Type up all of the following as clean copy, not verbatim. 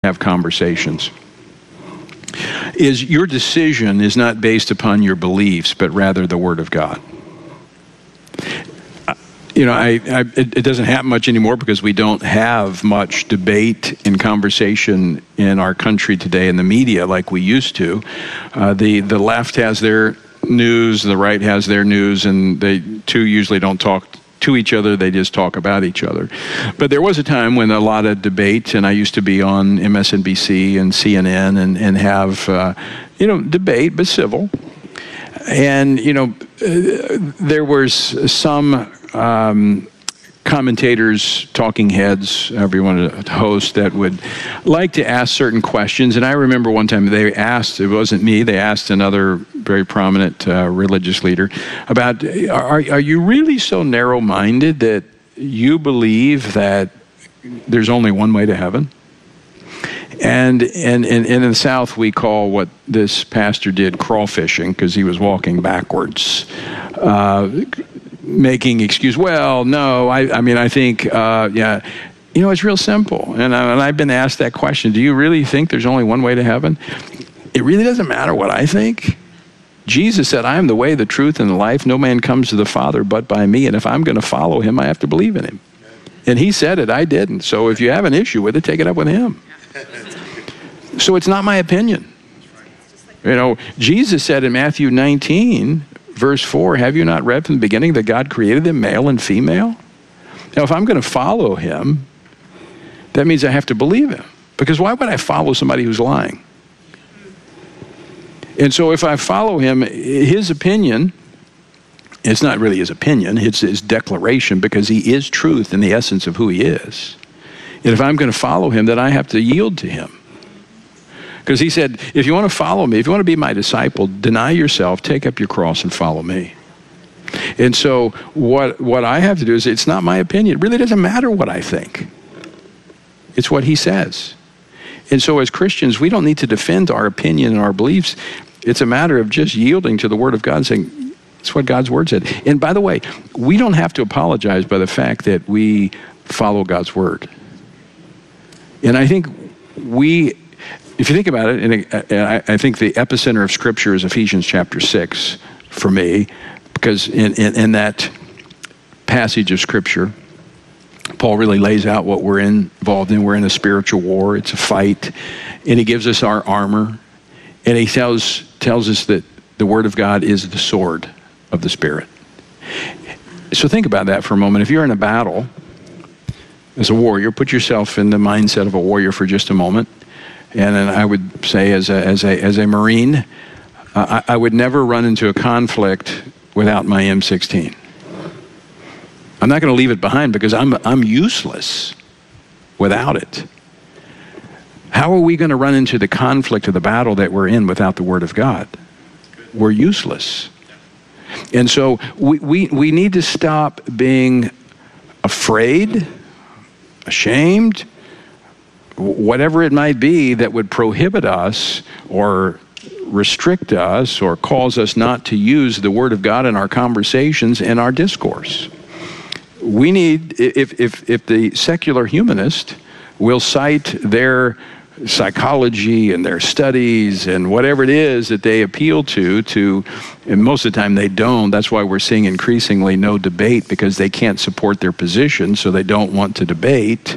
have conversations, is your decision is not based upon your beliefs, but rather the Word of God. It doesn't happen much anymore because we don't have much debate and conversation in our country today in the media like we used to. The left has their news, the right has their news, and they two usually don't talk to each other, they just talk about each other. But there was a time when a lot of debate, and I used to be on MSNBC and CNN and have, debate, but civil. And, there was some commentators, talking heads, however you want to host, that would like to ask certain questions. And I remember one time they asked, it wasn't me, they asked another very prominent religious leader about, are you really so narrow-minded that you believe that there's only one way to heaven? And in the South, we call what this pastor did crawfishing, because he was walking backwards, making excuse. Well, no, I think, it's real simple. And I've been asked that question. Do you really think there's only one way to heaven? It really doesn't matter what I think. Jesus said, I am the way, the truth, and the life. No man comes to the Father but by me. And if I'm going to follow him, I have to believe in him. And he said it, I didn't. So if you have an issue with it, take it up with him. So it's not my opinion. Jesus said in Matthew 19, verse 4, have you not read from the beginning that God created them male and female? Now, if I'm going to follow him, that means I have to believe him. Because why would I follow somebody who's lying? And so if I follow him, his opinion, it's not really his opinion, it's his declaration, because he is truth in the essence of who he is. And if I'm going to follow him, then I have to yield to him. Because he said, if you want to follow me, if you want to be my disciple, deny yourself, take up your cross and follow me. And so what I have to do is, it's not my opinion. It really doesn't matter what I think. It's what he says. And so as Christians, we don't need to defend our opinion and our beliefs. It's a matter of just yielding to the Word of God and saying, it's what God's Word said. And by the way, we don't have to apologize by the fact that we follow God's Word. And I think if you think about it, and I think the epicenter of Scripture is Ephesians chapter 6 for me, because in that passage of Scripture, Paul really lays out what we're involved in. We're in a spiritual war. It's a fight. And he gives us our armor. And he tells us that the Word of God is the sword of the Spirit. So think about that for a moment. If you're in a battle as a warrior, put yourself in the mindset of a warrior for just a moment. And then I would say as a Marine, I would never run into a conflict without my M16. I'm not going to leave it behind because I'm useless without it. How are we going to run into the conflict of the battle that we're in without the Word of God? We're useless. And so we need to stop being afraid, ashamed, whatever it might be that would prohibit us or restrict us or cause us not to use the Word of God in our conversations and our discourse. We need, if the secular humanist will cite their psychology and their studies and whatever it is that they appeal to, and most of the time they don't. That's why we're seeing increasingly no debate, because they can't support their position, so they don't want to debate.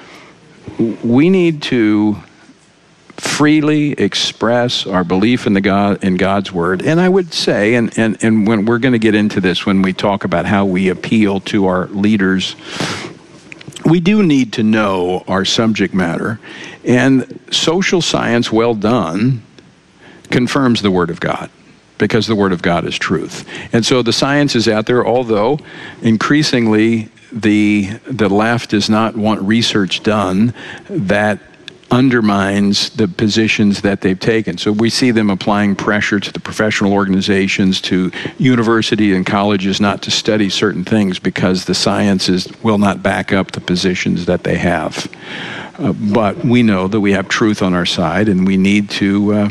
We need to freely express our belief in God's Word. And I would say, and when we're going to get into this when we talk about how we appeal to our leaders, we do need to know our subject matter. And social science, well done, confirms the Word of God, because the Word of God is truth. And so the science is out there, although increasingly the left does not want research done that undermines the positions that they've taken. So we see them applying pressure to the professional organizations, to university and colleges not to study certain things because the sciences will not back up the positions that they have. But we know that we have truth on our side, and we need to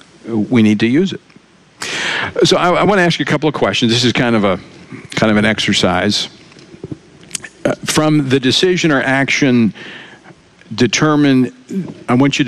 use it. So I want to ask you a couple of questions. This is kind of an exercise. From the decision or action determine, I want you to